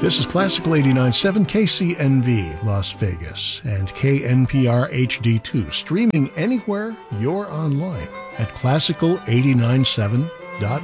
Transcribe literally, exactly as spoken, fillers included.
This is Classical eighty-nine point seven K C N V Las Vegas and K N P R H D two, streaming anywhere you're online at classical eighty nine seven dot